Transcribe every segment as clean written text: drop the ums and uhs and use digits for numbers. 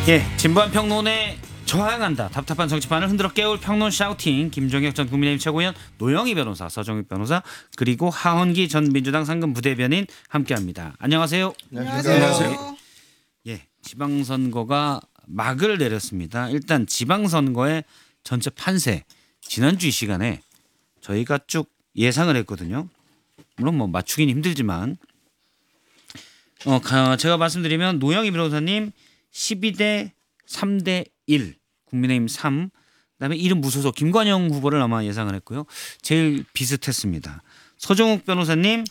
예, 진보한 평론에 저항한다. 답답한 정치판을 흔들어 깨울 평론 샤우팅. 김종혁 전 국민의힘 최고위원, 노영희 변호사, 서정익 변호사, 그리고 하헌기 전 민주당 상근 부대변인 함께합니다. 안녕하세요. 안녕하세요. 예, 지방선거가 막을 내렸습니다. 일단 지방선거의 전체 판세, 지난주 이 시간에 저희가 쭉 예상을 했거든요. 물론 뭐 맞추긴 힘들지만 제가 말씀드리면 노영희 변호사님 12대 3대 1, 국민의힘 3, 그다음에 이름 무소속 김관영 후보를 아마 예상을 했고요. 제일 비슷했습니다. 서정욱 변호사님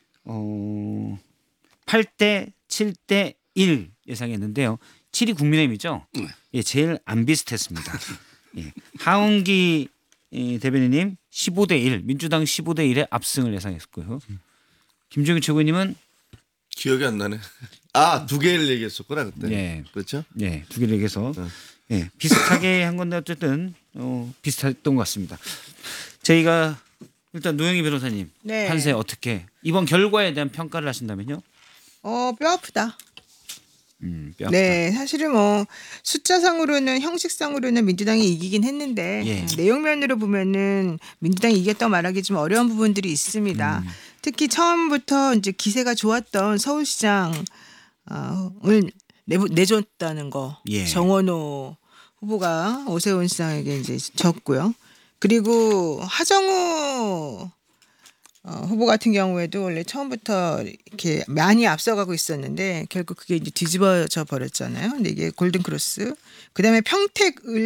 8대 7대 1 예상했는데요. 7이 국민의힘이죠. 예, 제일 안 비슷했습니다. 예, 하헌기 대변인님 15대 1, 민주당 15대 1의 압승을 예상했고요. 김종인 최고위님은 기억이 안 나네. 아, 두 개를 얘기했었구나 그때. 예, 그렇죠? 예, 두 개를 얘기해서 예, 비슷하게 한 건데 어쨌든 비슷했던 것 같습니다. 저희가 일단 노영희 변호사님 네. 판세 어떻게 이번 결과에 대한 평가를 하신다면요? 뼈 아프다. 뼈 아프다. 네, 사실은 뭐 숫자상으로는 형식상으로는 민주당이 이기긴 했는데 예. 내용면으로 보면은 민주당이 이겼다고 말하기 좀 어려운 부분들이 있습니다. 특히 처음부터 이제 기세가 좋았던 서울시장을 내줬다는 거. 예. 정원호 후보가 오세훈 시장에게 이제 졌고요. 그리고 하정우 후보 같은 경우에도 원래 처음부터 이렇게 많이 앞서가고 있었는데 결국 그게 이제 뒤집어져 버렸잖아요. 근데 이게 골든 크로스. 그다음에 평택을